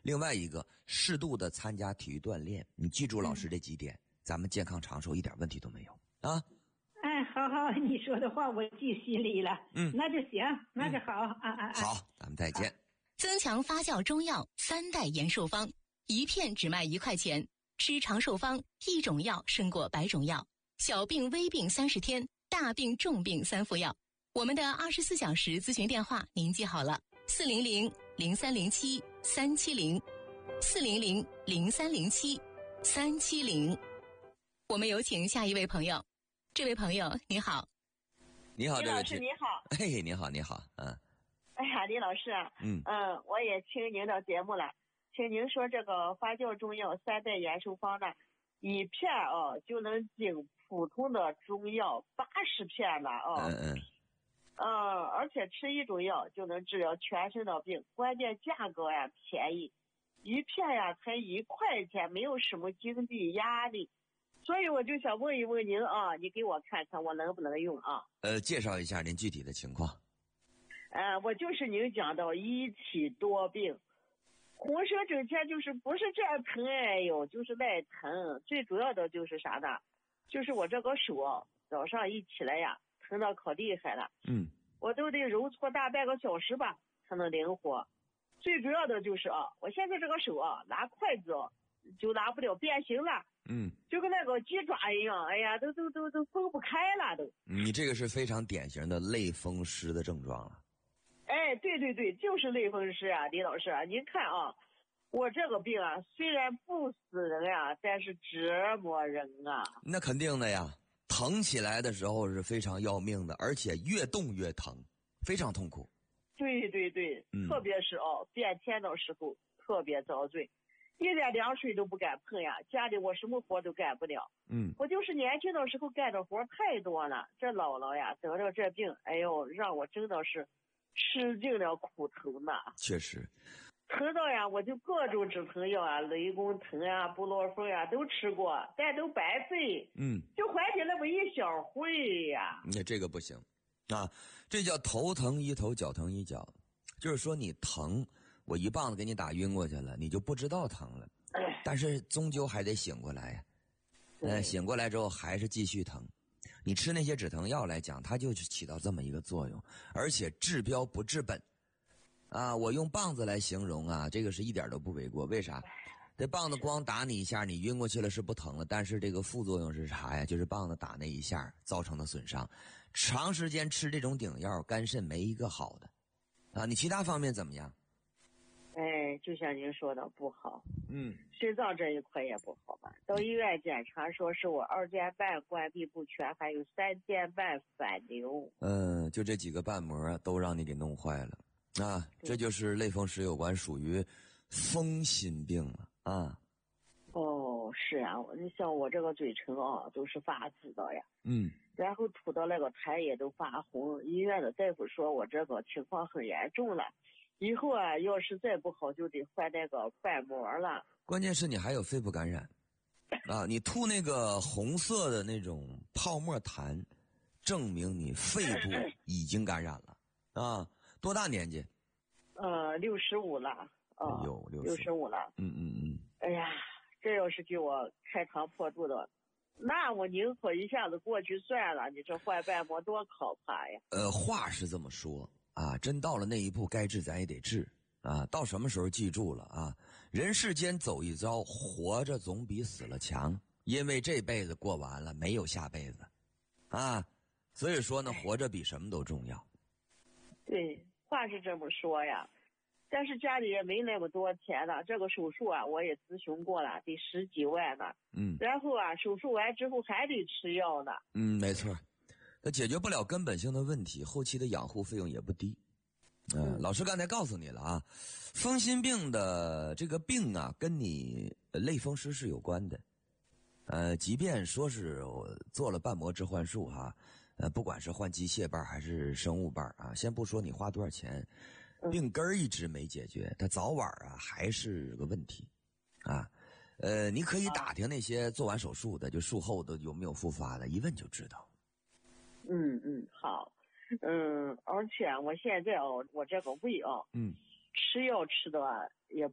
另外一个，适度的参加体育锻炼。你记住老师这几点，咱们健康长寿一点问题都没有啊。 哎，好，你说的话我记心里了。那就行，那就好好，咱们再见。 增强发酵中药3代延寿方，一片只卖1块钱。吃长寿方，一种药胜过100种药。小病微病30天，大病重病3副药。我们的24小时咨询电话您记好了：400-0307-370，400-0307-370。我们有请下一位朋友。这位朋友你好。 你好， 李老师你好。 哎，你好。 哎呀，李老师啊，我也听您的节目了，请您说这个发酵中药3代延寿方呢，一片就能顶普通的中药80片了而且吃一种药就能治疗全身的病，关键价格呀便宜，一片呀才1块钱，没有什么经济压力，所以我就想问一问您啊，你给我看看我能不能用啊？ 介绍一下您具体的情况。 我就是您讲到一体多病，浑身整天就是不是这样疼，哎呦，就是那疼，最主要的就是啥呢？就是我这个手早上一起来呀，疼到可厉害了。我都得揉搓大半个小时吧才能灵活。最主要的就是我现在这个手拿筷子就拿不了，变形了。就跟那个鸡爪一样，哎呀，都分不开了都。 你这个是非常典型的类风湿的症状了。 哎，对，就是类风湿啊，李老师啊，您看我这个病虽然不死人呀，但是折磨人啊。 那肯定的呀，疼起来的时候是非常要命的，而且越动越疼，非常痛苦。 对，特别是变天的时候特别遭罪，一点凉水都不敢碰呀，家里我什么活都干不了。我就是年轻的时候干的活太多了，这老了呀得了这病，哎呦，让我真的是吃尽了苦头呢。 确实疼到呀，我就各种止疼药雷公疼布洛芬都吃过，但都白费。就缓解那么一小会呀。 那这个不行啊，这叫头疼医头，脚疼医脚。就是说你疼，我一棒子给你打晕过去了，你就不知道疼了，但是终究还得醒过来呀。醒过来之后还是继续疼。你吃那些止疼药来讲，它就起到这么一个作用，而且治标不治本啊。我用棒子来形容这个是一点都不为过。为啥？这棒子光打你一下，你晕过去了是不疼了，但是这个副作用是啥呀？就是棒子打那一下造成的损伤。长时间吃这种顶药，肝肾没一个好的你其他方面怎么样？ 就像您说的不好。心脏这一块也不好吧，到医院检查说是我2间半关闭不全，还有3间半反流。 就这几个瓣膜都让你给弄坏了这就是类风湿有关，属于风心病了是啊，你像我这个嘴唇都是发紫的呀。然后吐的那个痰也都发红，医院的大夫说我这个情况很严重了，以后要是再不好就得换那个瓣膜了。 关键是你还有肺部感染你吐那个红色的那种泡沫痰，证明你肺部已经感染了多大年纪 ？65了65了。哎呀，这要是给我开膛破肚的，那我宁可一下子过去算了，你这换瓣膜多可怕呀。 话是这么说真到了那一步该治咱也得治到什么时候记住了人世间走一遭，活着总比死了强，因为这辈子过完了没有下辈子所以说呢，活着比什么都重要。 对，话是这么说呀，但是家里也没那么多钱了，这个手术我也咨询过了，得10几万呢。然后手术完之后还得吃药呢。 没错，那解决不了根本性的问题，后期的养护费用也不低。老师刚才告诉你了风心病的这个病跟你类风湿是有关的。即便说是我做了瓣膜置换术不管是换机械瓣还是生物瓣先不说你花多少钱，病根儿一直没解决，它早晚还是个问题你可以打听那些做完手术的，就术后的有没有复发的，一问就知道。 好。而且我现在我这个胃吃药吃的也